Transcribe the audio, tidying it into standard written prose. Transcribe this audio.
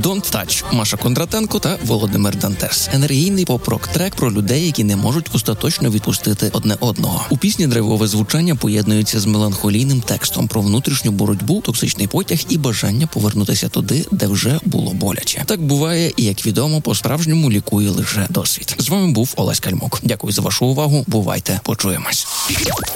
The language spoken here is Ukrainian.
Don't Touch, Маша Кондратенко та Володимир Дантес. Енергійний поп-рок-трек про людей, які не можуть остаточно відпустити одне одного. У пісні драйвове звучання поєднується з меланхолійним текстом про внутрішню боротьбу, токсичний потяг і бажання повернутися туди, де вже було боляче. Так буває і, як відомо, по-справжньому лікує лише досвід. З вами був Олесь Кальмук. Дякую за вашу увагу. Бувайте, почуємось.